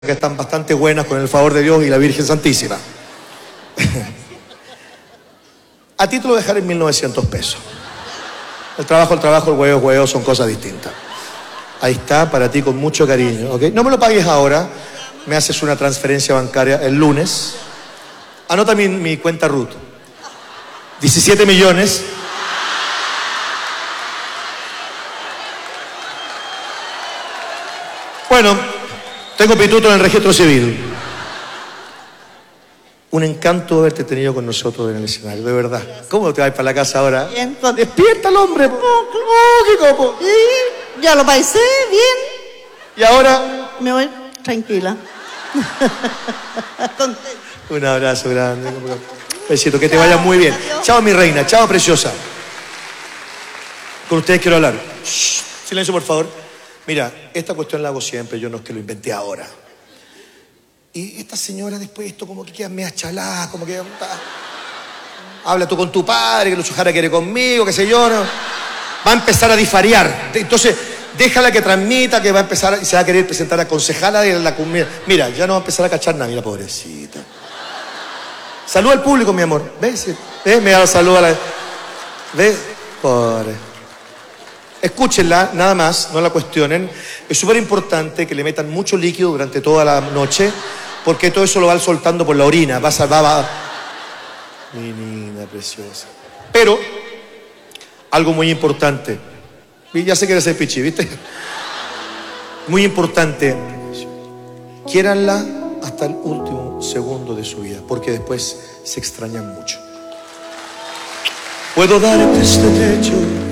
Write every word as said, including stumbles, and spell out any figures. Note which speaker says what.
Speaker 1: que están bastante buenas con el favor de Dios y la Virgen Santísima. A ti te lo dejaré en mil novecientos pesos. El trabajo, el trabajo, el huevo, el huevo son cosas distintas. Ahí está, para ti con mucho cariño, ¿ok? No me lo pagues ahora, me haces una transferencia bancaria el lunes. Anota mi, mi cuenta R U T. diecisiete millones. Bueno, tengo pituto en el registro civil. Un encanto haberte tenido con nosotros en el escenario, de verdad. ¿Cómo te vas para la casa ahora?
Speaker 2: Bien, con...
Speaker 1: Despierta el hombre.
Speaker 2: No, no, y ya lo pasé bien.
Speaker 1: Y ahora
Speaker 2: me voy tranquila.
Speaker 1: un abrazo grande. Besito, que te vaya muy bien. Chao, mi reina. Chao, preciosa. Con ustedes quiero hablar. Shh, silencio, por favor. Mira, esta cuestión la hago siempre, yo no es que lo inventé ahora. Y esta señora después esto como que queda media chalada, como que... Habla tú con tu padre, que Luchujara quiere conmigo, qué sé yo, ¿no? Va a empezar a difariar. Entonces, déjala que transmita, que va a empezar y se va a querer presentar a concejala de la comunidad. Mira, ya no va a empezar a cachar nada, mira, pobrecita. Saluda al público, mi amor. ¿Ves? ¿Ves? Me da saludo a la... ¿Ves? Pobre. Escúchenla, nada más, no la cuestionen. Es súper importante que le metan mucho líquido durante toda la noche, porque todo eso lo van soltando por la orina. Va a salvar, va... Mi niña preciosa. Pero, algo muy importante. Ya sé que eres el pichi, ¿viste? Muy importante. Quiéranla hasta el último segundo de su vida, porque después se extrañan mucho. Puedo darte este techo